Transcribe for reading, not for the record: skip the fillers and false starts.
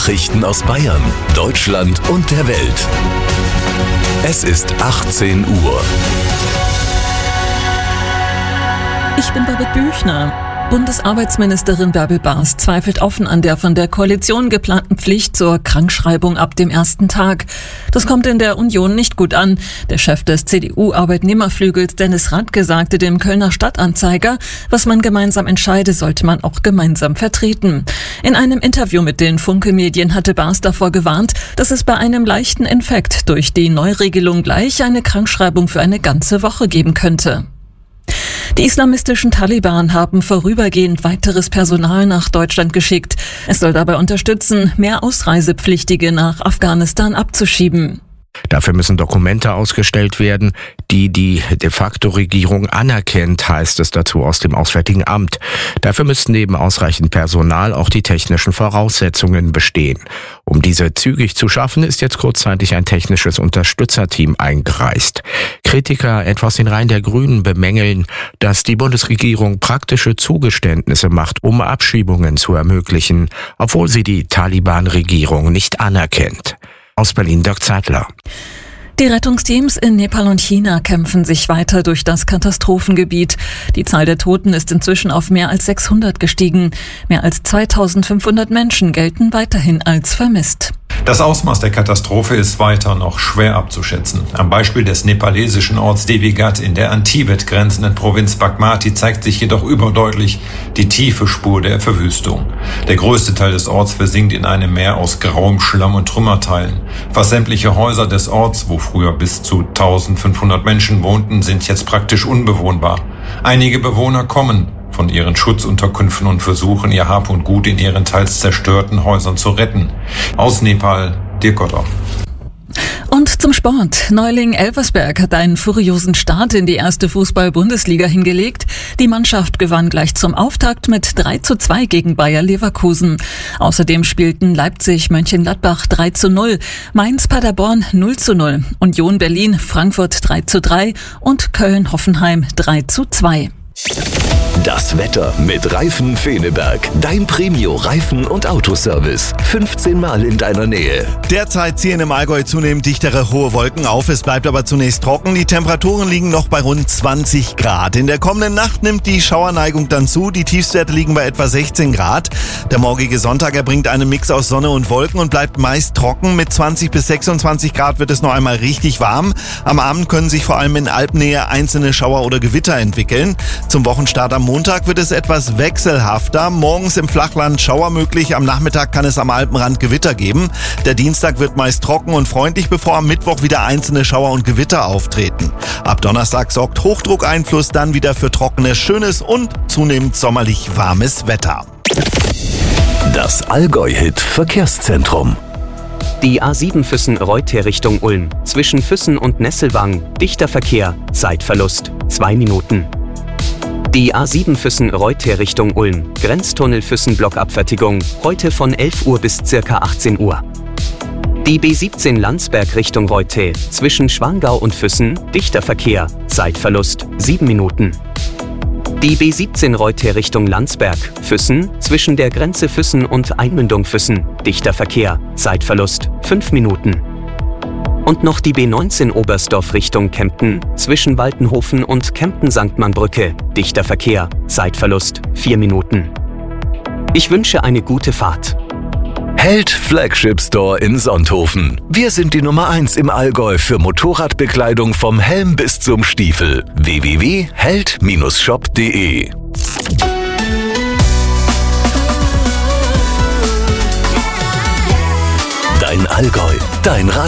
Nachrichten aus Bayern, Deutschland und der Welt. Es ist 18 Uhr. Ich bin Babette Büchner. Bundesarbeitsministerin Bärbel Baas zweifelt offen an der von der Koalition geplanten Pflicht zur Krankschreibung ab dem ersten Tag. Das kommt in der Union nicht gut an. Der Chef des CDU-Arbeitnehmerflügels Dennis Radke sagte dem Kölner Stadtanzeiger, was man gemeinsam entscheide, sollte man auch gemeinsam vertreten. In einem Interview mit den Funke-Medien hatte Baas davor gewarnt, dass es bei einem leichten Infekt durch die Neuregelung gleich eine Krankschreibung für eine ganze Woche geben könnte. Die islamistischen Taliban haben vorübergehend weiteres Personal nach Deutschland geschickt. Es soll dabei unterstützen, mehr Ausreisepflichtige nach Afghanistan abzuschieben. Dafür müssen Dokumente ausgestellt werden, die die de facto Regierung anerkennt, heißt es dazu aus dem Auswärtigen Amt. Dafür müssten neben ausreichend Personal auch die technischen Voraussetzungen bestehen. Um diese zügig zu schaffen, ist jetzt kurzzeitig ein technisches Unterstützerteam eingereist. Kritiker etwa aus den Reihen der Grünen bemängeln, dass die Bundesregierung praktische Zugeständnisse macht, um Abschiebungen zu ermöglichen, obwohl sie die Taliban-Regierung nicht anerkennt. Aus Berlin Dirk Zeitler. Die Rettungsteams in Nepal und China kämpfen sich weiter durch das Katastrophengebiet. Die Zahl der Toten ist inzwischen auf mehr als 600 gestiegen. Mehr als 2500 Menschen gelten weiterhin als vermisst. Das Ausmaß der Katastrophe ist weiter noch schwer abzuschätzen. Am Beispiel des nepalesischen Orts Devigat in der an Tibet grenzenden Provinz Bagmati zeigt sich jedoch überdeutlich die tiefe Spur der Verwüstung. Der größte Teil des Orts versinkt in einem Meer aus grauem Schlamm und Trümmerteilen. Fast sämtliche Häuser des Orts, wo früher bis zu 1500 Menschen wohnten, sind jetzt praktisch unbewohnbar. Einige Bewohner kommen von ihren Schutzunterkünften und versuchen, ihr Hab und Gut in ihren teils zerstörten Häusern zu retten. Aus Nepal, Dirk Gotthoff. Und zum Sport. Neuling Elversberg hat einen furiosen Start in die erste Fußball-Bundesliga hingelegt. Die Mannschaft gewann gleich zum Auftakt mit 3:2 gegen Bayer Leverkusen. Außerdem spielten Leipzig Mönchengladbach 3:0, Mainz Paderborn 0:0, Union Berlin Frankfurt 3:3 und Köln Hoffenheim 3:2. Das Wetter mit Reifen Feneberg. Dein Premio-Reifen- und Autoservice. 15 Mal in deiner Nähe. Derzeit ziehen im Allgäu zunehmend dichtere hohe Wolken auf. Es bleibt aber zunächst trocken. Die Temperaturen liegen noch bei rund 20 Grad. In der kommenden Nacht nimmt die Schauerneigung dann zu. Die Tiefstwerte liegen bei etwa 16 Grad. Der morgige Sonntag erbringt einen Mix aus Sonne und Wolken und bleibt meist trocken. Mit 20 bis 26 Grad wird es noch einmal richtig warm. Am Abend können sich vor allem in Alpnähe einzelne Schauer oder Gewitter entwickeln. Zum Wochenstart am Montag wird es etwas wechselhafter. Morgens im Flachland Schauer möglich, am Nachmittag kann es am Alpenrand Gewitter geben. Der Dienstag wird meist trocken und freundlich, bevor am Mittwoch wieder einzelne Schauer und Gewitter auftreten. Ab Donnerstag sorgt Hochdruckeinfluss dann wieder für trockenes, schönes und zunehmend sommerlich warmes Wetter. Das Allgäu-Hit Verkehrszentrum. Die A7 Füssen-Reuth Richtung Ulm. Zwischen Füssen und Nesselwang. Dichter Verkehr. Zeitverlust 2 Minuten. Die A7 Füssen-Reuth Richtung Ulm. Grenztunnel Füssen-Blockabfertigung. Heute von 11 Uhr bis ca. 18 Uhr. Die B17 Landsberg Richtung Reuth. Zwischen Schwangau und Füssen. Dichter Verkehr. Zeitverlust 7 Minuten. Die B17 Reuth Richtung Landsberg. Füssen. Zwischen der Grenze Füssen und Einmündung Füssen. Dichter Verkehr. Zeitverlust 5 Minuten. Und noch die B19 Oberstdorf Richtung Kempten, zwischen Waltenhofen und Kempten-Sanktmann-Brücke. Dichter Verkehr, Zeitverlust 4 Minuten. Ich wünsche eine gute Fahrt. Held Flagship Store in Sonthofen. Wir sind die Nummer 1 im Allgäu für Motorradbekleidung vom Helm bis zum Stiefel. www.held-shop.de Dein Allgäu, dein Radio.